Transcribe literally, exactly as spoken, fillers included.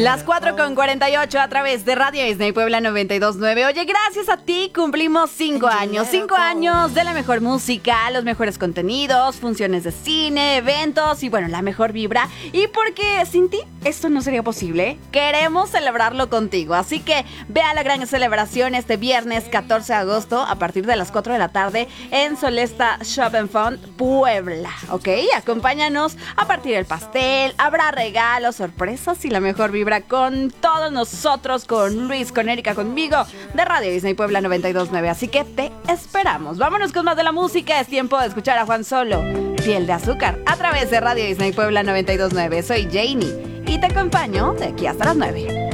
Las cuatro con cuarenta y ocho a través de Radio Disney Puebla noventa y dos punto nueve. Oye, gracias a ti cumplimos cinco años. Cinco años de la mejor música, los mejores contenidos, funciones de cine, eventos y bueno, la mejor vibra. Y porque sin ti esto no sería posible, queremos celebrarlo contigo. Así que ve a la gran celebración este viernes catorce de agosto a partir de las cuatro de la tarde en Solesta Shop and Fun, Puebla. ¿Ok? Acompáñanos a partir del pastel, habrá regalos, sorpresas y la mejor vibra con todos nosotros, con Luis, con Erika, conmigo, de Radio Disney Puebla noventa y dos punto nueve. Así que te esperamos. Vámonos con más de la música. Es tiempo de escuchar a Juan Solo, Piel de Azúcar, a través de Radio Disney Puebla noventa y dos punto nueve. Soy Janie y te acompaño de aquí hasta las nueve.